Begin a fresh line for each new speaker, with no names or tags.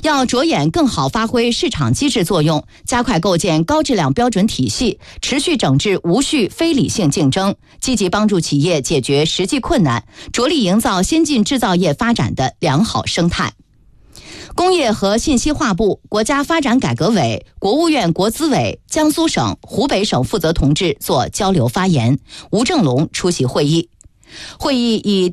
要着眼更好发挥市场机制作用，加快构建高质量标准体系，持续整治无序非理性竞争，积极帮助企业解决实际困难，着力营造先进制造业发展的良好生态。工业和信息化部、国家发展改革委、国务院国资委、江苏省、湖北省负责同志做交流发言，吴正龙出席会议。会议以